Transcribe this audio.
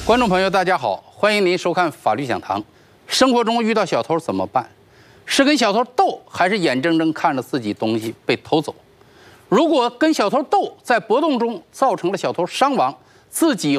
观众朋友，大家好，欢迎您收看法律讲堂。生活中遇到小偷怎么办？是跟小偷斗，还是眼睁睁看着自己东西被偷走？如果跟小偷斗，在搏斗中造成了小偷伤亡，自己